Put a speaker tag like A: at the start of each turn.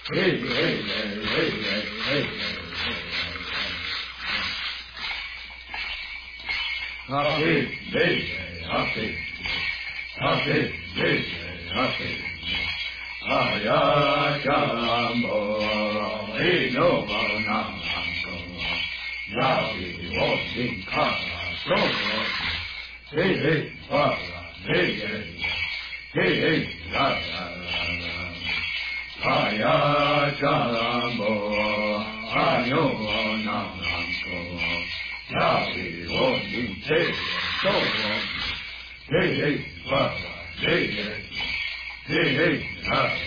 A: hey, hey, hey, hey, happy, happy, happy, happy. Aya Jambo, no Manango, Yavi, Washing Kara, so, hey, hey, la, Aya Jambo, Ayo Manango, Yavi, Washing Kara, so, hey, hey,